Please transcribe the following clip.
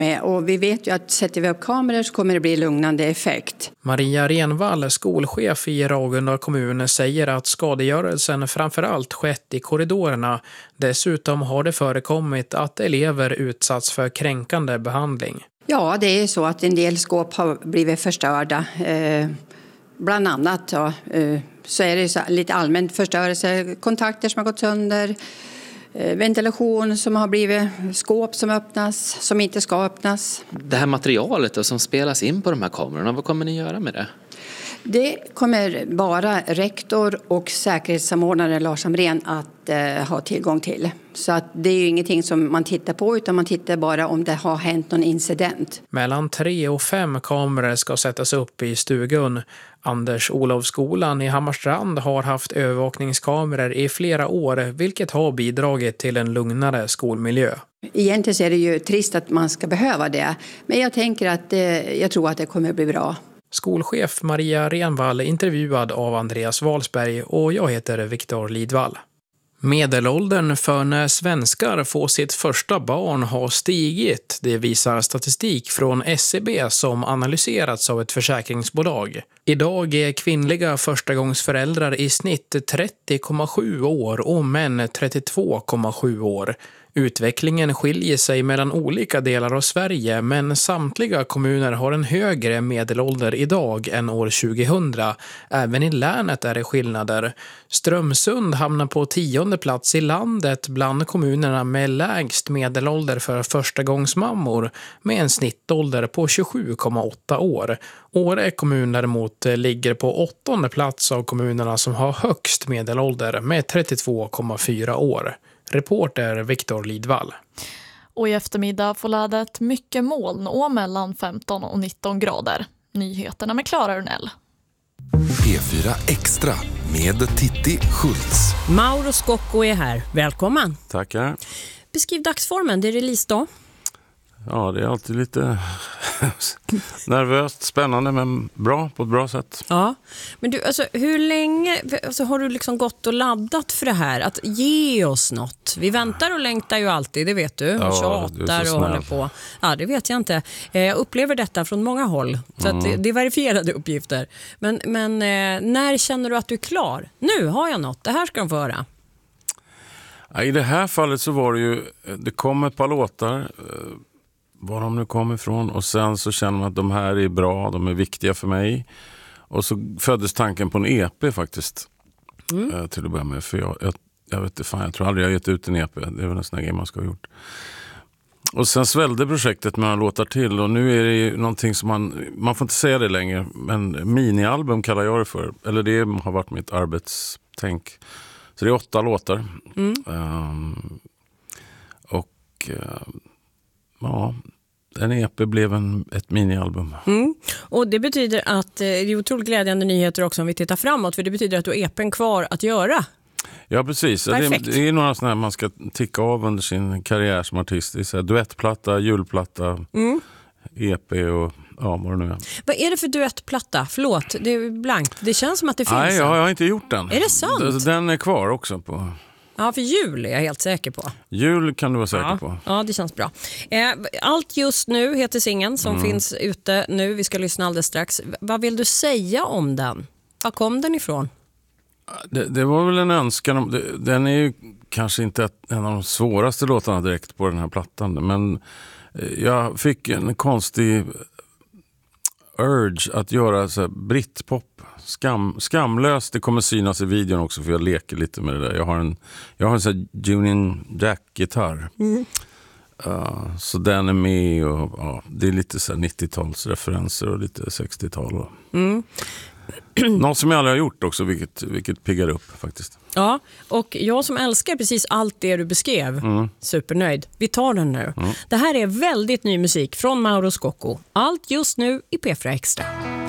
Och vi vet ju att sätter vi upp kameror så kommer det bli lugnande effekt. Maria Renvall, skolchef i Ragunda kommun, säger att skadegörelsen framförallt skett i korridorerna. Dessutom har det förekommit att elever utsatts för kränkande behandling. Ja, det är så att en del skåp har blivit förstörda. Bland annat så är det så lite allmänt förstörelse, kontakter som har gått sönder, ventilation som har blivit, skåp som öppnas, som inte ska öppnas. Det här materialet då, som spelas in på de här kamerorna, vad kommer ni göra med det? Det kommer bara rektor och säkerhetssamordnare Lars Amrén att ha tillgång till. Så att det är ju ingenting som man tittar på, utan man tittar bara om det har hänt någon incident. Mellan 3 och 5 kameror ska sättas upp i stugun. Anders Olofsskolan i Hammarstrand har haft övervakningskameror i flera år, vilket har bidragit till en lugnare skolmiljö. Egentligen så är det ju trist att man ska behöva det, men jag tänker att jag tror att det kommer bli bra. Skolchef Maria Renvall intervjuad av Andreas Walsberg och jag heter Viktor Lidvall. Medelåldern för när svenskar får sitt första barn har stigit. Det visar statistik från SCB som analyserats av ett försäkringsbolag. Idag är kvinnliga förstagångsföräldrar i snitt 30,7 år och män 32,7 år. Utvecklingen skiljer sig mellan olika delar av Sverige, men samtliga kommuner har en högre medelålder idag än år 2000. Även i länet är det skillnader. Strömsund hamnar på 10:e plats i landet bland kommunerna med lägst medelålder för förstagångsmammor med en snittålder på 27,8 år. Åre kommun däremot ligger på 8:e plats av kommunerna som har högst medelålder med 32,4 år. Reporter Viktor Lidvall. Och i eftermiddag får lädet mycket moln och mellan 15 och 19 grader. Nyheterna med Klara Urnell. P4 Extra med Titti Schultz. Mauro Scocco är här. Välkommen. Tackar. Beskriv dagsformen, det är releasedag. Ja, det är alltid lite nervöst, spännande men bra, på ett bra sätt. Ja, men du, alltså, hur länge har du liksom gått och laddat för det här? Att ge oss något. Vi väntar och längtar ju alltid, det vet du. Och tjatar och håller på. Ja, det vet jag inte. Jag upplever detta från många håll. Så att det är verifierade uppgifter. Men när känner du att du är klar? Nu har jag något, det här ska de få höra. Ja, i det här fallet så var det ju, det kom ett par låtar, var de nu kom ifrån, och sen så känner man att de här är bra, de är viktiga för mig, och så föddes tanken på en EP faktiskt till att börja med, för jag vet inte fan, jag tror aldrig jag gett ut en EP, det är väl en sån här grej man ska ha gjort, och sen svällde projektet med några låtar till, och nu är det ju någonting som man får inte säga det längre, men minialbum kallar jag det för, eller det har varit mitt arbetstänk, så det är 8 låtar ja, en EP blev ett minialbum. Och det betyder att det är otroligt glädjande nyheter också om vi tittar framåt, för det betyder att du har EPen kvar att göra. Ja, precis. Det är några sådana här man ska ticka av under sin karriär som artist. Det är så här duettplatta, julplatta, EP och ja, vad det nu är. Vad är det för duettplatta? Förlåt, det är blankt. Det känns som att det finns. Nej, jag har inte gjort den. Är det sant? Den är kvar också på... Ja, för jul är jag helt säker på. Jul kan du vara säker på. Ja, det känns bra. Allt just nu heter singeln som finns ute nu. Vi ska lyssna alldeles strax. Vad vill du säga om den? Var kom den ifrån? Det var väl en önskan. Den är ju kanske inte en av de svåraste låtarna direkt på den här plattan. Men jag fick en konstig urge att göra så här britpop. Skamlöst, det kommer synas i videon också för jag leker lite med det där. Jag har en sån här Union Jack-gitarr. Så den är med och ja, det är lite så här 90-talsreferenser och lite 60-tal. Något som jag aldrig har gjort också, vilket piggar upp faktiskt. Ja, och jag som älskar precis allt det du beskrev, supernöjd. Vi tar den nu. Det här är väldigt ny musik från Mauro Scocco. Allt just nu i P4 Extra.